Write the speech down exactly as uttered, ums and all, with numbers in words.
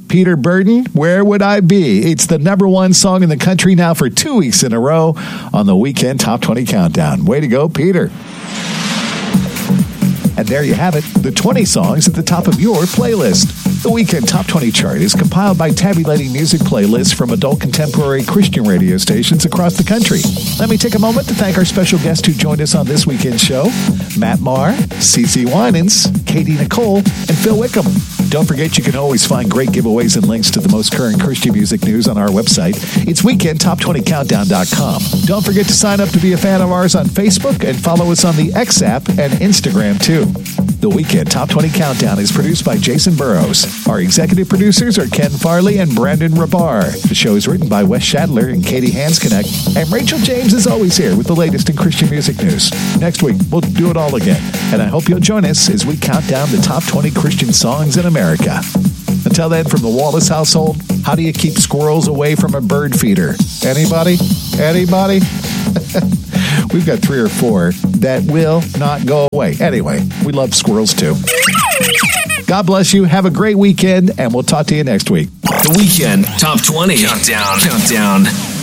Peter Burton, Where Would I Be? It's the number one song in the country now for two weeks in a row on the Weekend Top twenty Countdown. Way to go, Peter. And there you have it, the twenty songs at the top of your playlist. The Weekend Top twenty chart is compiled by tabulating music playlists from adult contemporary Christian radio stations across the country. Let me take a moment to thank our special guests who joined us on this weekend's show, Matt Maher, CeCe Winans, Katie Nicole, and Phil Wickham. Don't forget you can always find great giveaways and links to the most current Christian music news on our website. It's weekend top twenty countdown dot com. Don't forget to sign up to be a fan of ours on Facebook and follow us on the X app and Instagram too. The Weekend Top twenty Countdown is produced by Jason Burrows. Our executive producers are Ken Farley and Brandon Rabar. The show is written by Wes Shadler and Katie Hansknecht. And Rachel James is always here with the latest in Christian music news. Next week, we'll do it all again. And I hope you'll join us as we count down the top twenty Christian songs in America. Until then, from the Wallace household, how do you keep squirrels away from a bird feeder? Anybody? Anybody? We've got three or four that will not go away. Anyway, we love squirrels too. God bless you. Have a great weekend, and we'll talk to you next week. The Weekend Top twenty Countdown. Countdown.